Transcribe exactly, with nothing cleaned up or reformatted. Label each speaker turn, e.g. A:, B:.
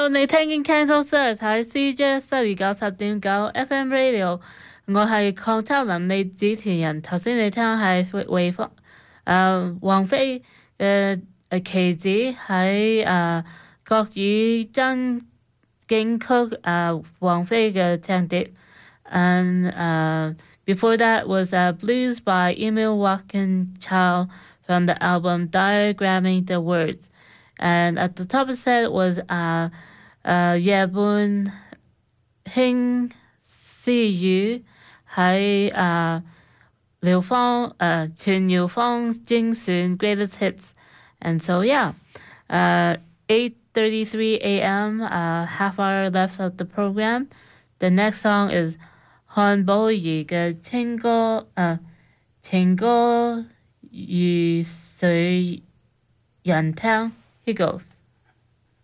A: Hello，你聽緊 Canto Sir 喺 C J 七二九十點九 F M Radio，我係鄺秋林，你主持人。頭先你聽係維方誒王菲嘅誒棋子喺誒國語真經曲誒王菲嘅唱碟 ，and uh, before that was uh, Blues by Emil Walkenchild from the album Diagramming the Words. And at the top of the set was uh, uh, 夜半輕私語喺uh, 廖芳uh, 全耀芳精選 Greatest Hits. And so yeah, uh, eight thirty-three a m, uh, half hour left of the program. The next song is 韓寶儀嘅情歌uh, 情歌如水人聽。He goes.